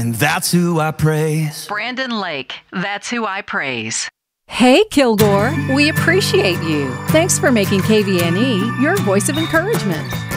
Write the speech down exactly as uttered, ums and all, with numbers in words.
and that's who I praise. Brandon Lake, that's who I praise. Hey, Kilgore, we appreciate you. Thanks for making K V N E your voice of encouragement.